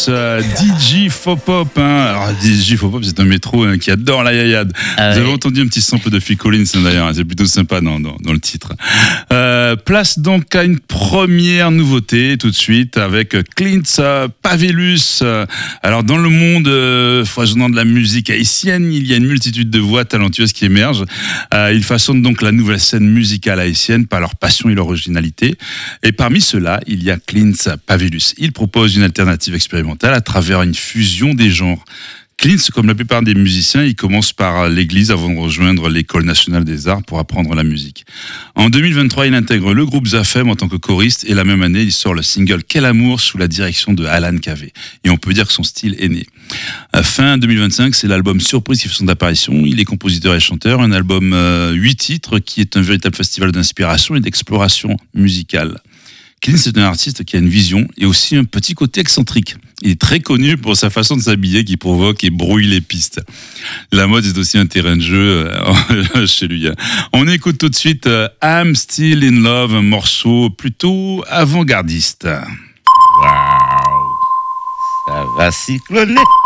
Pavillus, DJ Fopop. Alors, DJ Fopop, c'est un métro qui adore la yayade. Vous avez entendu un petit sample de Phil Collins d'ailleurs, c'est plutôt sympa dans le titre. Place donc à une première nouveauté tout de suite avec Clint Pavillus. Alors dans le monde foisonnant de la musique haïtienne, il y a une multitude de voix talentueuses qui émergent. Ils façonnent donc la nouvelle scène musicale haïtienne par leur passion et leur originalité. Et parmi ceux-là, il y a Clint Pavillus. Il propose une alternative expérimentale à travers une fusion des genres. Clint, comme la plupart des musiciens, il commence par l'église avant de rejoindre l'École nationale des arts pour apprendre la musique. En 2023, il intègre le groupe Zafem en tant que choriste et la même année, il sort le single Quel amour sous la direction de Alan Cavé. Et on peut dire que son style est né. Fin 2025, c'est l'album Surprise qui fait son apparition. Il est compositeur et chanteur, un album 8 titres qui est un véritable festival d'inspiration et d'exploration musicale. Clint, c'est un artiste qui a une vision et aussi un petit côté excentrique. Il est très connu pour sa façon de s'habiller qui provoque et brouille les pistes. La mode est aussi un terrain de jeu chez lui. On écoute tout de suite I'm Still in Love, un morceau plutôt avant-gardiste. Waouh, ça va cycloner.